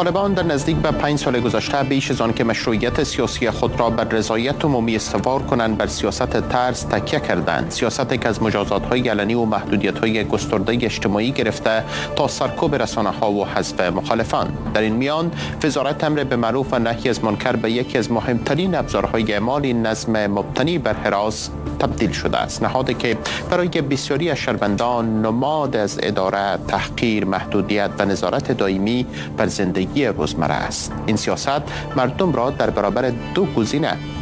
طالبان در نزدیک به 5 سال گذشته بیش از آن که مشروعیت سیاسی خود را بر رضایت عمومی استوار کنند بر سیاست طرز تکیه کردند. سیاستی که از مجازات‌های علنی و محدودیت‌های گسترده اجتماعی گرفته تا سرکوب رسانه‌ها و حذف مخالفان. در این میان وزارت امر به معروف و نهی از منکر به یکی از مهمترین ابزارهای اعمال این نظم مبتنی بر هراس تبدیل شده است. نهادی که برای بسیاری از شهروندان نماد از اداره، تحقیر، محدودیت و نظارت دائمی بر زندگی روزمره است. این سیاست مردم را در برابر دو گزینه